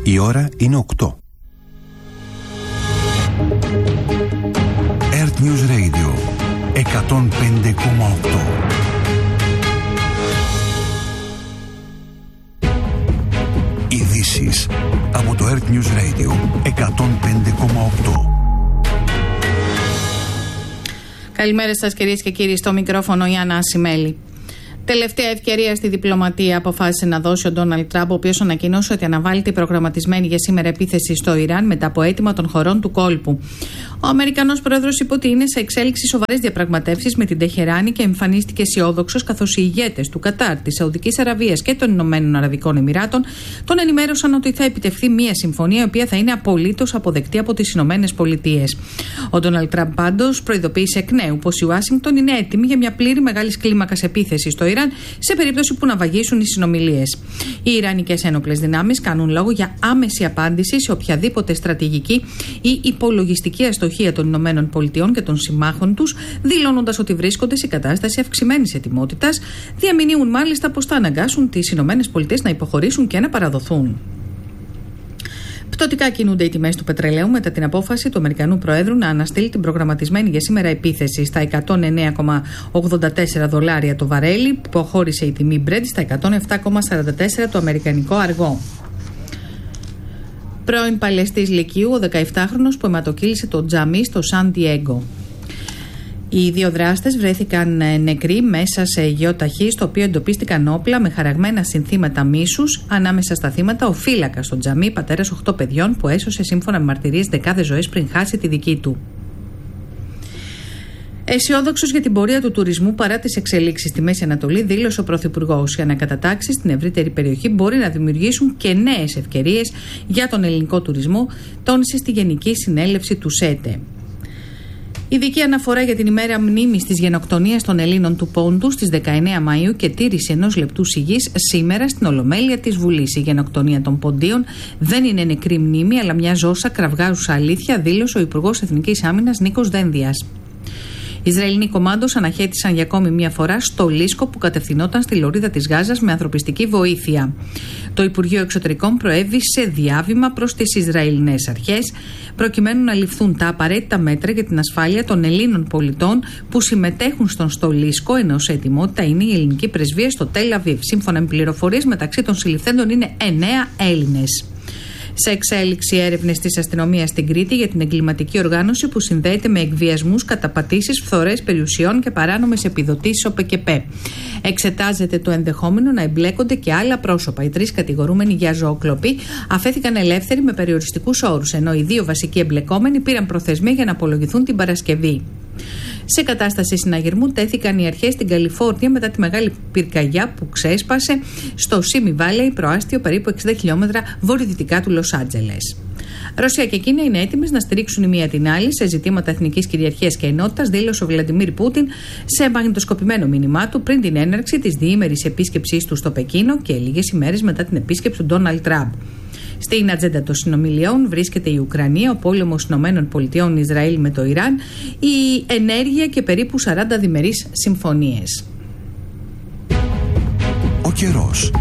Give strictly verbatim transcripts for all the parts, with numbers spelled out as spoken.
Η ώρα είναι οκτώ. Earth News Radio εκατόν πέντε κόμμα οκτώ. Ειδήσεις από το Earth News Radio εκατόν πέντε κόμμα οκτώ. Καλημέρα σας κυρίες και κύριοι, στο μικρόφωνο η Άννα Ασημέλη. Τελευταία ευκαιρία στη διπλωματία αποφάσισε να δώσει ο Ντόναλντ Τραμπ, ο οποίος ανακοίνωσε ότι αναβάλλει την προγραμματισμένη για σήμερα επίθεση στο Ιράν μετά από αίτημα των χωρών του κόλπου. Ο Αμερικανός πρόεδρος είπε ότι είναι σε εξέλιξη σοβαρές διαπραγματεύσεις με την Τεχεράνη και εμφανίστηκε αισιόδοξος, καθώς οι ηγέτες του Κατάρ, της Σαουδικής Αραβίας και των Ηνωμένων Αραβικών Εμιράτων τον ενημέρωσαν ότι θα επιτευχθεί μια συμφωνία η οποία θα είναι απολύτως αποδεκτή από τις Ηνωμένες Πολιτείες. Ο Ντόναλντ Τραμπ πάντως προειδοποίησε εκ νέου πως η Ουάσιγκτον είναι έτοιμη για μια πλήρη μεγάλης κλίμακας επίθεση στο Ιράν σε περίπτωση που να βαγίσουν οι συνομιλίες. Οι Ιρανικές ένοπλες δυνάμεις κάνουν λόγο για άμεση απάντηση σε οποιαδήποτε στρατηγική ή υπολογιστική αστοχία των Ηνωμένων Πολιτειών και των συμμάχων τους, δηλώνοντας ότι βρίσκονται σε κατάσταση αυξημένης ετοιμότητας. Διαμηνύουν μάλιστα πως θα αναγκάσουν τις Ηνωμένες Πολιτείες να υποχωρήσουν και να παραδοθούν. Πτωτικά κινούνται οι τιμές του πετρελαίου μετά την απόφαση του Αμερικανού Προέδρου να αναστείλει την προγραμματισμένη για σήμερα επίθεση στα εκατόν εννέα κόμμα ογδόντα τέσσερα δολάρια το βαρέλι, που προχώρησε η τιμή Brent στα εκατόν επτά κόμμα σαράντα τέσσερα το αμερικανικό αργό. Πρώην παλαιστής Λυκείου, ο δεκαεπτάχρονος που αιματοκύλησε το τζαμί στο Σαν Ντιέγκο. Οι δύο δράστες βρέθηκαν νεκροί μέσα σε γεωταχή, στο οποίο εντοπίστηκαν όπλα με χαραγμένα συνθήματα μίσους. Ανάμεσα στα θύματα, ο φύλακας στο τζαμί, πατέρας οχτώ παιδιών, που έσωσε σύμφωνα με μαρτυρίες δεκάδες ζωές πριν χάσει τη δική του. Αισιόδοξος για την πορεία του τουρισμού παρά τις εξελίξεις στη Μέση Ανατολή, δήλωσε ο Πρωθυπουργός. Οι ανακατατάξεις στην ευρύτερη περιοχή μπορεί να δημιουργήσουν και νέες ευκαιρίες για τον ελληνικό τουρισμό, τόνισε στη Γενική Συνέλευση του ΣΕΤΕ. Ειδική αναφορά για την ημέρα μνήμης της γενοκτονίας των Ελλήνων του Πόντου στις δεκαεννέα Μαΐου και τήρηση ενός λεπτού σιγής σήμερα στην Ολομέλεια της Βουλής. Η γενοκτονία των Ποντίων δεν είναι νεκρή μνήμη, αλλά μια ζώσα κραυγάζουσα αλήθεια, δήλωσε ο Υπουργός Εθνικής Άμυνας Νίκος Δένδιας. Οι Ισραηλινοί κομμάντος αναχέτησαν για ακόμη μία φορά στο Λίσκο που κατευθυνόταν στη λωρίδα της Γάζας με ανθρωπιστική βοήθεια. Το Υπουργείο Εξωτερικών προέβη σε διάβημα προς τις Ισραηλινές αρχές προκειμένου να ληφθούν τα απαραίτητα μέτρα για την ασφάλεια των Ελλήνων πολιτών που συμμετέχουν στον Στολίσκο, ενώ σε ετοιμότητα είναι η ελληνική πρεσβεία στο Τελ Αβίβ. Σύμφωνα με πληροφορίες, μεταξύ των συλληφθέντων είναι εννέα Έλληνες. Σε εξέλιξη έρευνες της αστυνομίας στην Κρήτη για την εγκληματική οργάνωση που συνδέεται με εκβιασμούς, καταπατήσεις, φθορές περιουσιών και παράνομες επιδοτήσεις ΟΠΕΚΕΠΕ. Εξετάζεται το ενδεχόμενο να εμπλέκονται και άλλα πρόσωπα. Οι τρεις κατηγορούμενοι για ζωοκλοπή αφέθηκαν ελεύθεροι με περιοριστικούς όρους, ενώ οι δύο βασικοί εμπλεκόμενοι πήραν προθεσμία για να απολογηθούν την Παρασκευή. Σε κατάσταση συναγερμού τέθηκαν οι αρχές στην Καλιφόρνια μετά τη μεγάλη πυρκαγιά που ξέσπασε στο Σίμι Βάλεϊ, προάστιο περίπου εξήντα χιλιόμετρα βορειοδυτικά του Λος Άντζελες. Ρωσία και Κίνα είναι έτοιμες να στηρίξουν η μία την άλλη σε ζητήματα εθνικής κυριαρχίας και ενότητας, δήλωσε ο Βλαντιμίρ Πούτιν σε μαγνητοσκοπημένο μήνυμά του πριν την έναρξη της διήμερης επίσκεψής του στο Πεκίνο και λίγες ημέρες μετά την επίσκεψη του Ντόναλντ Τραμπ. Στην ατζέντα των συνομιλιών βρίσκεται η Ουκρανία, ο πόλεμος Ηνωμένων Πολιτειών Ισραήλ με το Ιράν, η ενέργεια και περίπου σαράντα διμερείς συμφωνίες. Ο καιρός.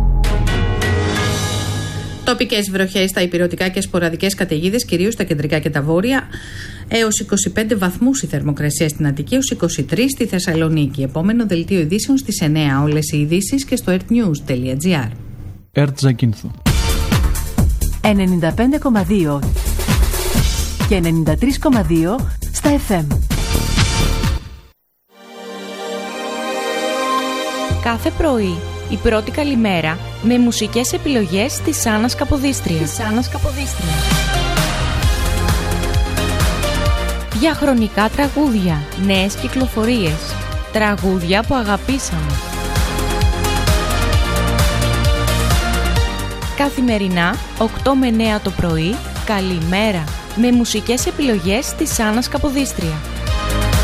Τοπικές βροχές στα ηπειρωτικά και σποραδικές καταιγίδες, κυρίως στα κεντρικά και τα βόρεια, έως είκοσι πέντε βαθμούς η θερμοκρασία στην Αττική, έως είκοσι τρεις στη Θεσσαλονίκη. Επόμενο δελτίο ειδήσεων στις εννέα. Όλες οι ειδήσεις και στο earthnews τελεία gr. Ερτ Ζακίνθου ενενήντα πέντε κόμμα δύο και ενενήντα τρία κόμμα δύο στα εφ εμ. Κάθε πρωί η πρώτη καλημέρα με μουσικές επιλογές της Άννας Καποδίστριας. Της Άννας Καποδίστριας. Διαχρονικά τραγούδια, νέες κυκλοφορίες, τραγούδια που αγαπήσαμε. Καθημερινά, οκτώ με εννέα το πρωί, καλημέρα, με μουσικές επιλογές της Άννας Καποδίστρια.